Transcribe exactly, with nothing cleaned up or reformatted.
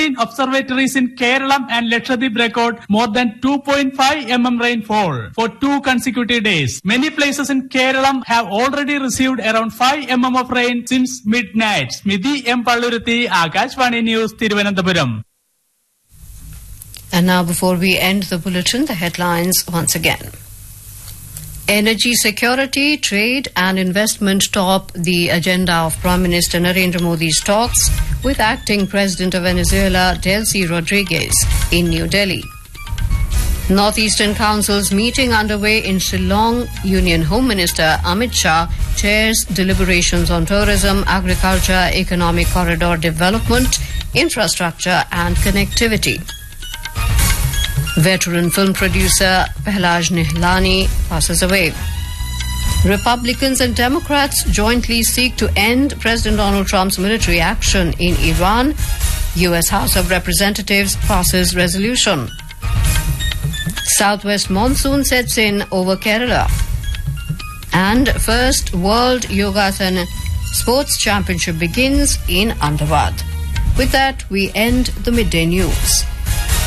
thirteen observatories in Kerala and Lakshadweep record more than two point five millimeters rainfall for two consecutive days. Many places in Kerala have already received around five millimeters of rain since midnight. Smidhi M. Palluruthi, Akashvani News, Thiruvananthapuram. And now, before we end the bulletin, the headlines once again. Energy security, trade and investment top the agenda of Prime Minister Narendra Modi's talks with acting President of Venezuela, Delcy Rodriguez, in New Delhi. Northeastern Council's meeting underway in Shillong. Union Home Minister Amit Shah chairs deliberations on tourism, agriculture, economic corridor development, infrastructure and connectivity. Veteran film producer Pahlaj Nihlani passes away. Republicans and Democrats jointly seek to end President Donald Trump's military action in Iran. U S House of Representatives passes resolution. Southwest monsoon sets in over Kerala. And first World Yogasan Sports Championship begins in Ahmedabad. With that, we end the midday news.